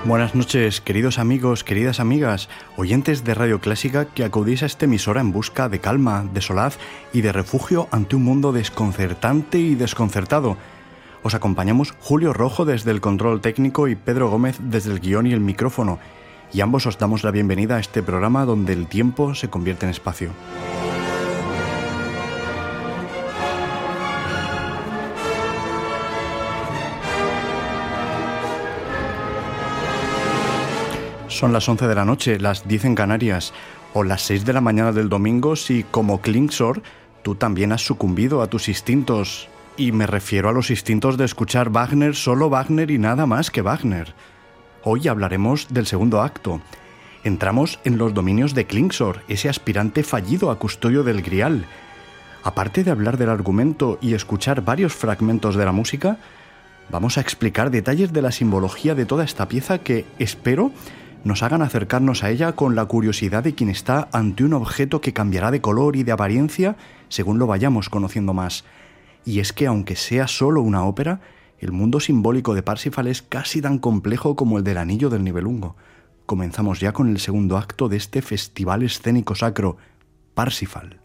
Buenas noches, queridos amigos, queridas amigas, oyentes de Radio Clásica que acudís a esta emisora en busca de calma, de solaz y de refugio ante un mundo desconcertante y desconcertado. Os acompañamos Julio Rojo desde el control técnico y Pedro Gómez desde el guión y el micrófono, y ambos os damos la bienvenida a este programa donde el tiempo se convierte en espacio. Son las 11 de la noche, las 10 en Canarias, o las 6 de la mañana del domingo si, como Klingsor, tú también has sucumbido a tus instintos. Y me refiero a los instintos de escuchar Wagner, solo Wagner y nada más que Wagner. Hoy hablaremos del segundo acto. Entramos en los dominios de Klingsor, ese aspirante fallido a custodio del Grial. Aparte de hablar del argumento y escuchar varios fragmentos de la música, vamos a explicar detalles de la simbología de toda esta pieza que, espero, nos hagan acercarnos a ella con la curiosidad de quien está ante un objeto que cambiará de color y de apariencia según lo vayamos conociendo más. Y es que, aunque sea solo una ópera, el mundo simbólico de Parsifal es casi tan complejo como el del Anillo del Nibelungo. Comenzamos ya con el segundo acto de este festival escénico sacro, Parsifal.